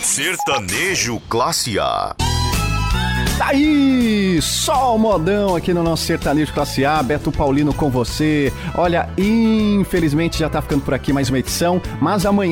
Sertanejo Classe A. Tá aí, só o modão aqui no nosso Sertanejo Classe A, Beto Paulino com você. Olha, infelizmente já tá ficando por aqui mais uma edição, mas amanhã